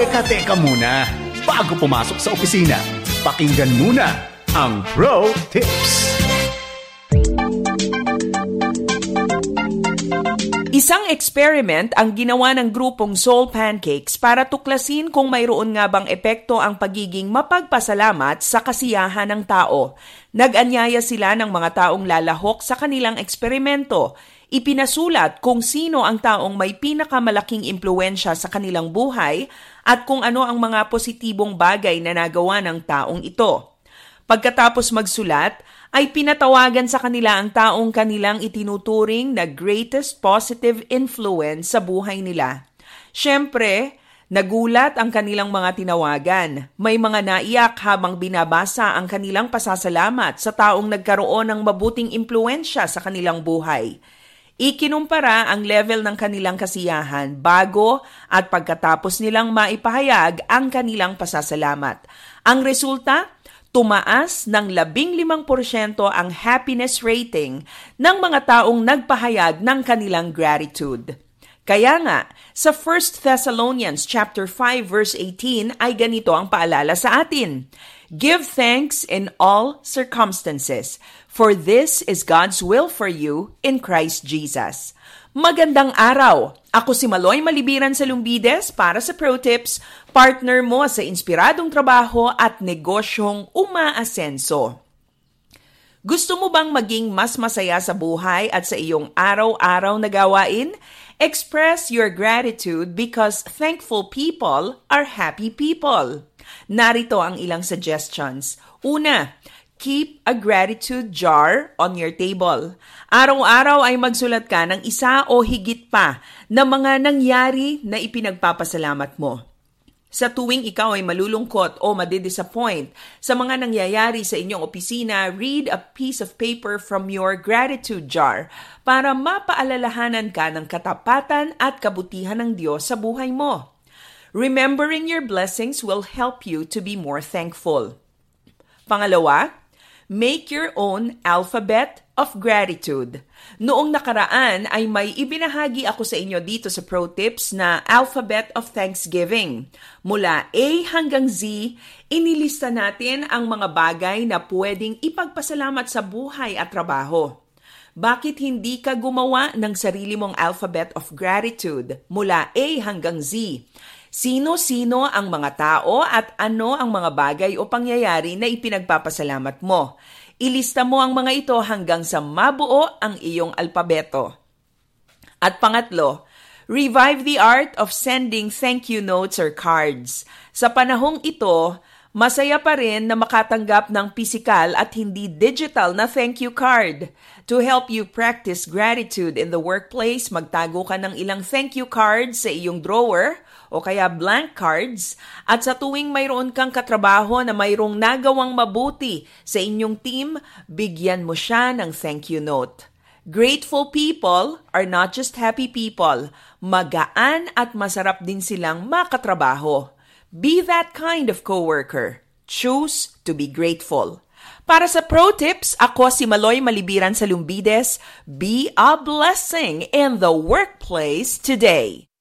Teka muna. Bago pumasok sa opisina, pakinggan muna ang Pro Tips. Isang experiment ang ginawa ng grupong Soul Pancakes para tuklasin kung mayroon nga bang epekto ang pagiging mapagpasalamat sa kasiyahan ng tao. Nag-anyaya sila ng mga taong lalahok sa kanilang eksperimento. Ipinasulat kung sino ang taong may pinakamalaking impluwensya sa kanilang buhay at kung ano ang mga positibong bagay na nagawa ng taong ito. Pagkatapos magsulat, ay pinatawagan sa kanila ang taong kanilang itinuturing na greatest positive influence sa buhay nila. Siyempre, nagulat ang kanilang mga tinawagan. May mga naiyak habang binabasa ang kanilang pasasalamat sa taong nagkaroon ng mabuting impluwensya sa kanilang buhay. Ikinumpara ang level ng kanilang kasiyahan bago at pagkatapos nilang maipahayag ang kanilang pasasalamat. Ang resulta, tumaas ng 15% ang happiness rating ng mga taong nagpahayag ng kanilang gratitude. Kaya nga, sa 1 Thessalonians chapter 5 verse 18 ay ganito ang paalala sa atin. Give thanks in all circumstances, for this is God's will for you in Christ Jesus. Magandang araw! Ako si Maloy Malibiran sa Lumbides para sa Pro Tips, partner mo sa inspiradong trabaho at negosyong umaasenso. Gusto mo bang maging mas masaya sa buhay at sa iyong araw-araw na gawain? Express your gratitude because thankful people are happy people. Narito ang ilang suggestions. Una, keep a gratitude jar on your table. Araw-araw ay magsulat ka ng isa o higit pa na mga nangyari na ipinagpapasalamat mo. Sa tuwing ikaw ay malulungkot o madidisappoint sa mga nangyayari sa inyong opisina, read a piece of paper from your gratitude jar para mapaalalahanan ka ng katapatan at kabutihan ng Diyos sa buhay mo. Remembering your blessings will help you to be more thankful. Pangalawa, make your own alphabet of gratitude. Noong nakaraan ay may ibinahagi ako sa inyo dito sa Pro Tips na alphabet of thanksgiving. Mula A hanggang Z, inilista natin ang mga bagay na pwedeng ipagpasalamat sa buhay at trabaho. Bakit hindi ka gumawa ng sarili mong alphabet of gratitude mula A hanggang Z? Sino-sino ang mga tao at ano ang mga bagay o pangyayari na ipinagpapasalamat mo? Ilista mo ang mga ito hanggang sa mabuo ang iyong alpabeto. At pangatlo, revive the art of sending thank you notes or cards. Sa panahong ito, masaya pa rin na makatanggap ng pisikal at hindi digital na thank you card. To help you practice gratitude in the workplace, magtago ka ng ilang thank you cards sa iyong drawer o kaya blank cards, at sa tuwing mayroon kang katrabaho na mayroong nagawang mabuti sa inyong team, bigyan mo siya ng thank you note. Grateful people are not just happy people. Magaan at masarap din silang makatrabaho. Be that kind of coworker. Choose to be grateful. Para sa Pro Tips, ako si Maloy Malibiran sa Lumbides. Be a blessing in the workplace today.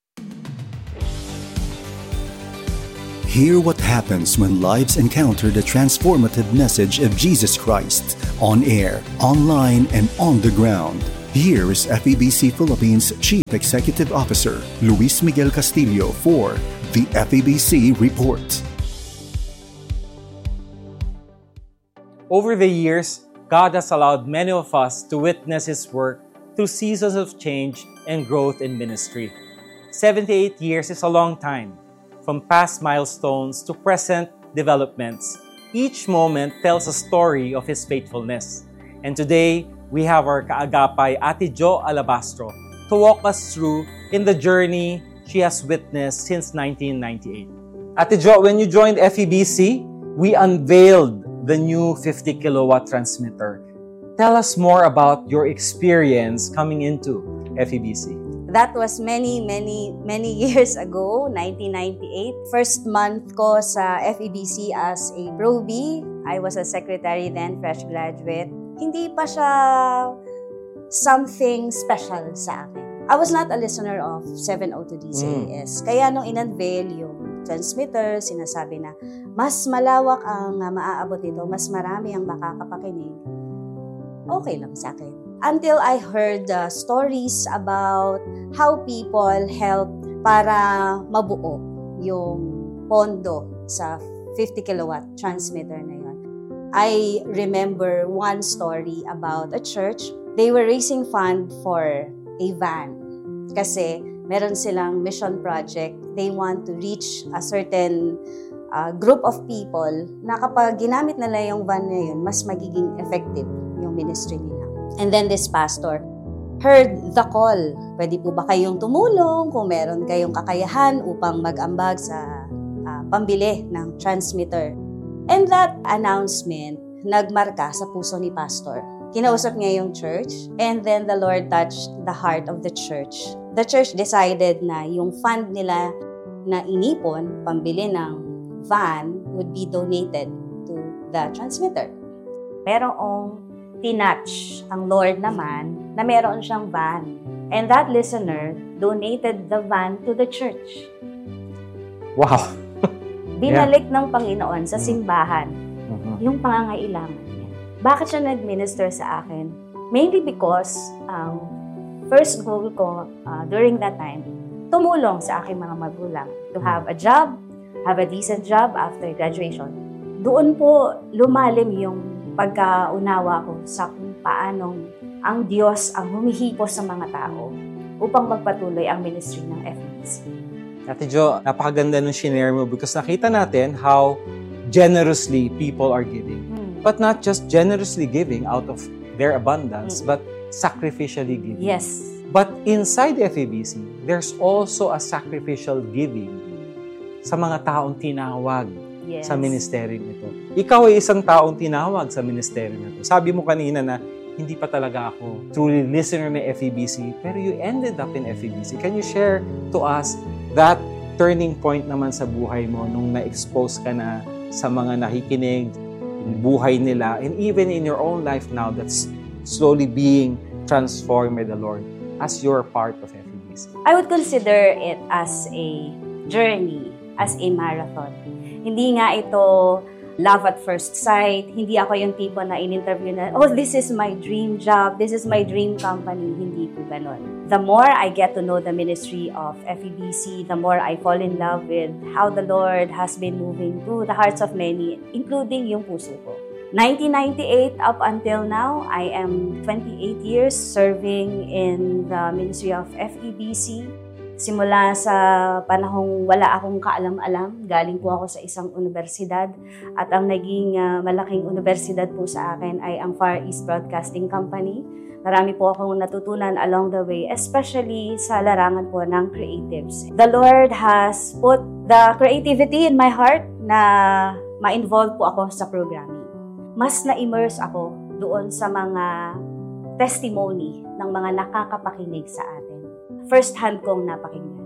Hear what happens when lives encounter the transformative message of Jesus Christ on air, online, and on the ground. Here is FEBC Philippines Chief Executive Officer Luis Miguel Castillo for the FEBC Report. Over the years, God has allowed many of us to witness His work through seasons of change and growth in ministry. 78 years is a long time. From past milestones to present developments, each moment tells a story of His faithfulness. And today, we have our kaagapay Ate Jo Alabastro to walk us through in the journey she has witnessed since 1998. Ate Jo, when you joined FEBC, we unveiled the new 50 kilowatt transmitter. Tell us more about your experience coming into FEBC. That was many years ago, 1998. First month ko sa FEBC as a Pro-B. I was a secretary then, fresh graduate. Hindi pa siya something special sa akin. I was not a listener of 702 DCAS. Kaya nung in-unveil yung transmitter, sinasabi na mas malawak ang maaabot nito, mas marami ang makakapakinig, okay lang sa akin. Until I heard stories about how people help para mabuo yung pondo sa 50 kilowatt transmitter na yun. I remember one story about a church. They were raising fund for a van kasi meron silang mission project. They want to reach a certain group of people na kapag ginamit nila yung van na yun, mas magiging effective yung ministry nila. And then this pastor heard the call. Pwede po ba kayong tumulong kung meron kayong kakayahan upang mag-ambag sa pambili ng transmitter? And that announcement, nagmarka sa puso ni pastor. Kinausap niya yung church, and then the Lord touched the heart of the church. The church decided na yung fund nila na inipon, pambili ng van, would be donated to the transmitter. Merong tinatch ang Lord naman na meron siyang van. And that listener donated the van to the church. Wow! Binalik ng Panginoon sa simbahan yung pangangailangan niya. Bakit siya nag-minister sa akin? Mainly because first goal ko during that time, tumulong sa aking mga magulang to have a job, have a decent job after graduation. Doon po lumalim yung pagkaunawa ko sa kung paanong ang Diyos ang humihipos sa mga tao upang magpatuloy ang ministry ng FEBC. Ate Jo, napakaganda nung shinare mo because nakita natin how generously people are giving. But not just generously giving out of their abundance, but sacrificially giving. Yes. But inside FEBC, there's also a sacrificial giving sa mga taong tinawag sa ministeryo nito. Ikaw ay isang taong tinawag sa ministeryo nito. Sabi mo kanina na hindi pa talaga ako truly listener ng FEBC, pero you ended up in FEBC. Can you share to us that turning point naman sa buhay mo nung na-expose ka na sa mga nakikinig, buhay nila, and even in your own life now that's slowly being transformed by the Lord as you're part of FEBC? I would consider it as a journey, as a marathon. Hindi nga ito love at first sight. Hindi ako yung tipo na in-interview na, oh, this is my dream job, this is my dream company. Hindi po ganon. The more I get to know the ministry of FEBC, the more I fall in love with how the Lord has been moving to the hearts of many, including yung puso ko. 1998 up until now, I am 28 years serving in the ministry of FEBC. Simula sa panahong wala akong kaalam-alam, galing po ako sa isang universidad at ang naging malaking universidad po sa akin ay ang Far East Broadcasting Company. Marami po akong natutunan along the way, especially sa larangan po ng creatives. The Lord has put the creativity in my heart na ma-involve po ako sa programming. Mas na-immerse ako doon sa mga testimony ng mga nakakapakinig sa atin. First hand kong napakinggan.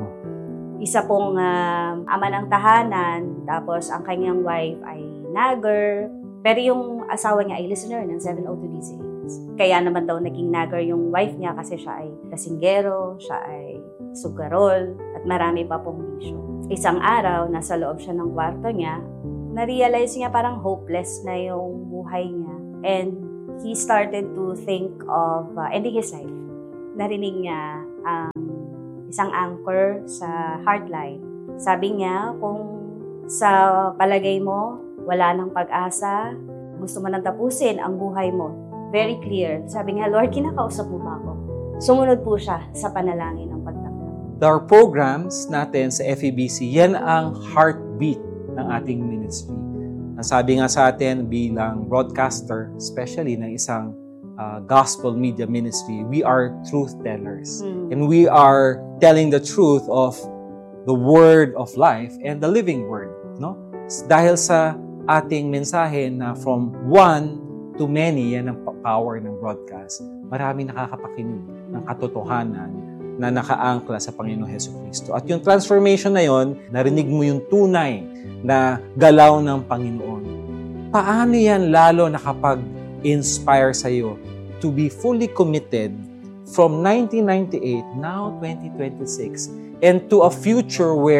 Isa pong ama ng tahanan, tapos ang kanyang wife ay nagger, pero yung asawa niya ay listener ng 702 DZS. Kaya naman daw naging nagger yung wife niya kasi siya ay lasinggero, siya ay sugarol, at marami pa pong bisyo. Isang araw, nasa loob siya ng kwarto niya, na-realize niya parang hopeless na yung buhay niya. And he started to think of ending his life. Narinig niya ang isang anchor sa Heartline. Sabi niya, kung sa palagay mo, wala nang pag-asa, gusto mo nang tapusin ang buhay mo. Very clear. Sabi niya, Lord, kinakausap mo ba ako? Sumunod po siya sa panalangin ng pagtanggap. Our programs natin sa FEBC, yan ang heartbeat ng ating ministry. Sabi nga sa atin bilang broadcaster, especially ng isang gospel media ministry, we are truth tellers. And we are telling the truth of the word of life and the living word. No? Dahil sa ating mensahe na from one to many, yan ang power ng broadcast. Maraming nakakapakinig ng katotohanan na nakaangkla sa Panginoong Jesucristo. At yung transformation na yon, narinig mo yung tunay na galaw ng Panginoon. Paano yan lalo nakapag-inspire sa'yo to be fully committed from 1998, now 2026, and to a future where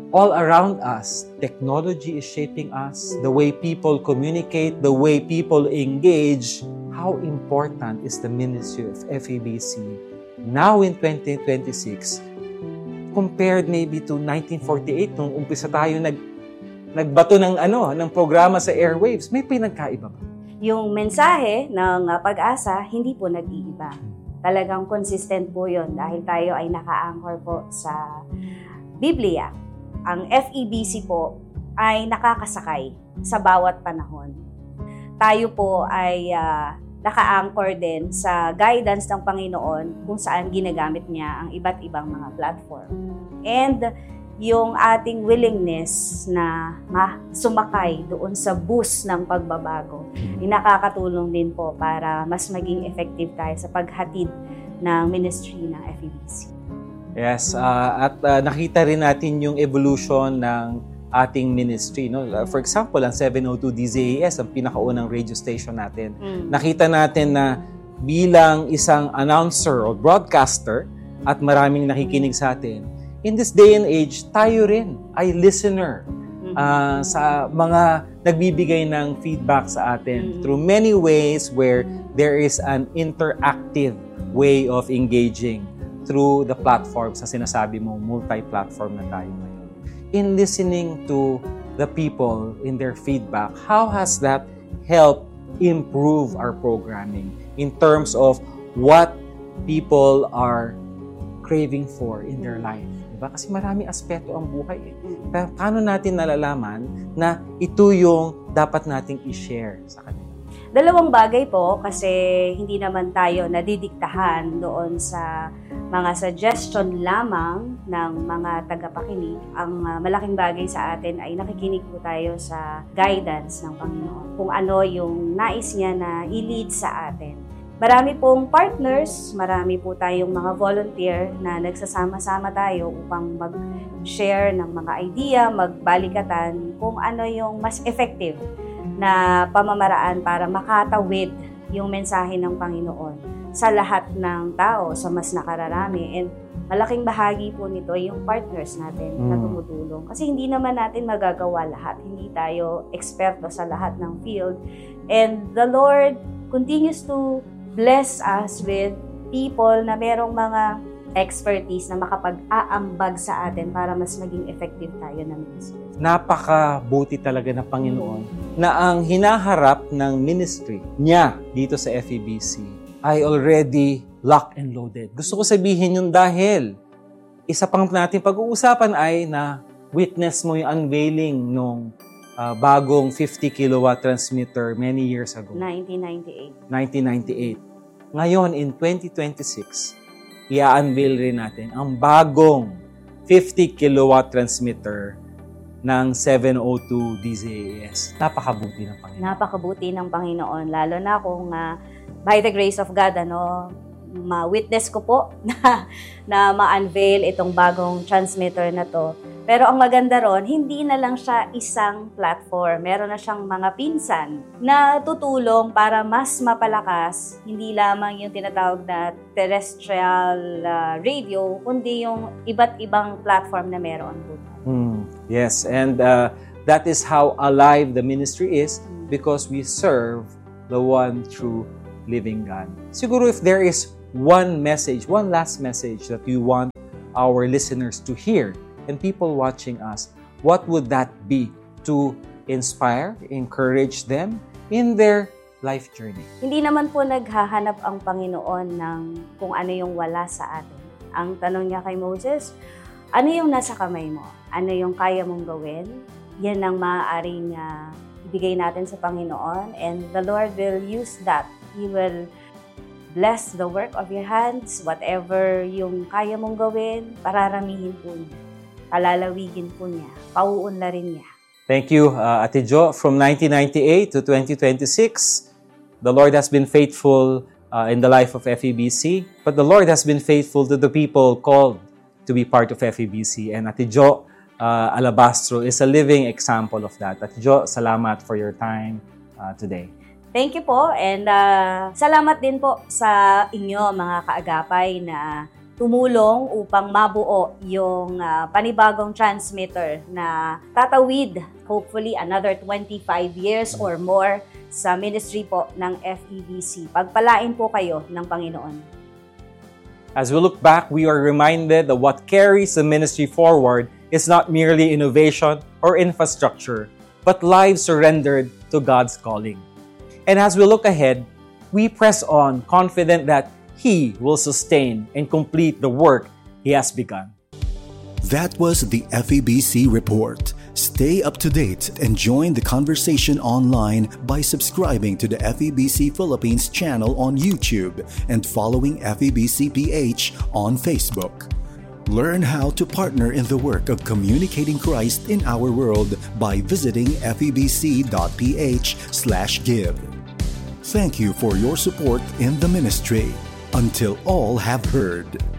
all around us, technology is shaping us, the way people communicate, the way people engage. How important is the ministry of FEBC now in 2026 compared maybe to 1948 nung umpisa tayo nagbato ng programa sa airwaves? May pinagkaiba ba? Yung mensahe ng Pag-asa, hindi po nag-iiba. Talagang consistent po yun dahil tayo ay naka-anchor po sa Biblia. Ang FEBC po ay nakakasakay sa bawat panahon. Tayo po ay naka-anchor din sa guidance ng Panginoon kung saan ginagamit niya ang iba't ibang mga platform. And yung ating willingness na sumakay doon sa bus ng pagbabago ay nakakatulong din po para mas maging effective tayo sa paghatid ng ministry ng FEBC. Yes, at nakita rin natin yung evolution ng ating ministry. No? For example, ang 702 DZAS, ang pinakaunang radio station natin. Nakita natin na bilang isang announcer o broadcaster at maraming nakikinig sa atin, in this day and age, tayo rin ay listener sa mga nagbibigay ng feedback sa atin through many ways where there is an interactive way of engaging through the platforms na sinasabi mo, multi-platform na tayo ngayon. In listening to the people in their feedback, how has that helped improve our programming in terms of what people are craving for in their life? Diba? Kasi maraming aspeto ang buhay. Pero paano natin nalalaman na ito yung dapat nating i-share sa kanila? Dalawang bagay po kasi hindi naman tayo nadidiktahan doon sa mga suggestion lamang ng mga tagapakinig. Ang malaking bagay sa atin ay nakikinig po tayo sa guidance ng Panginoon. Kung ano yung nais niya na i-lead sa atin. Marami pong partners, marami po tayong mga volunteer na nagsasama-sama tayo upang mag-share ng mga idea, magbalikatan kung ano yung mas effective na pamamaraan para makatawid yung mensahe ng Panginoon sa lahat ng tao, sa mas nakararami. And malaking bahagi po nito yung partners natin na tumutulong. Kasi hindi naman natin magagawa lahat. Hindi tayo eksperto sa lahat ng field. And the Lord continues to bless us with people na merong mga expertise na makapag-aambag sa atin para mas maging effective tayo na ministry. Napakabuti talaga ng Panginoon na ang hinaharap ng ministry niya dito sa FEBC ay already locked and loaded. Gusto ko sabihin yun dahil isa pang natin pag-uusapan ay na witness mo yung unveiling nung bagong 50 kilowatt transmitter many years ago. 1998. Ngayon, in 2026, i-unveil rin natin ang bagong 50 kilowatt transmitter ng 702 DZAS. Napakabuti ng Panginoon. Napakabuti ng Panginoon, lalo na kung by the grace of God, ma-witness ko po na ma-unveil itong bagong transmitter na to. Pero ang maganda ron, hindi na lang siya isang platform. Meron na siyang mga pinsan na tutulong para mas mapalakas, hindi lamang yung tinatawag na terrestrial radio, kundi yung iba't ibang platform na meron po. Yes, and that is how alive the ministry is because we serve the one true living God. Siguro if there is one message, one last message that you want our listeners to hear and people watching us, what would that be to inspire, encourage them in their life journey? Hindi naman po naghahanap ang Panginoon ng kung ano yung wala sa atin. Ang tanong niya kay Moses, ano yung nasa kamay mo? Ano yung kaya mong gawin? Yan ang maaaring ibigay natin sa Panginoon, and the Lord will use that. He will bless the work of your hands, whatever yung kaya mong gawin, pararamihin po niya. Palalawigin po niya, pauunlarin niya. Thank you, Ate Jo. From 1998 to 2026, the Lord has been faithful in the life of FEBC, but the Lord has been faithful to the people called to be part of FEBC. And Ate Jo Alabastro is a living example of that. Ate Jo, salamat for your time today. Thank you po, and salamat din po sa inyo mga kaagapay na tumulong upang mabuo yung panibagong transmitter na tatawid hopefully another 25 years or more sa ministry po ng FEBC. Pagpalain po kayo ng Panginoon. As we look back, we are reminded that what carries the ministry forward is not merely innovation or infrastructure, but lives surrendered to God's calling. And as we look ahead, we press on, confident that He will sustain and complete the work He has begun. That was the FEBC Report. Stay up to date and join the conversation online by subscribing to the FEBC Philippines channel on YouTube and following FEBC PH on Facebook. Learn how to partner in the work of communicating Christ in our world by visiting febc.ph/give. Thank you for your support in the ministry. Until all have heard.